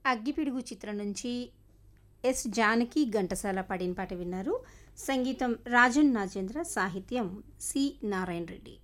అగ్గిపిడుగు చిత్రం నుంచి ఎస్ జానకి ఘంటసాల పాడిన పాట విన్నారు. సంగీతం రాజన్ నాగేంద్ర, సాహిత్యం సి నారాయణ రెడ్డి.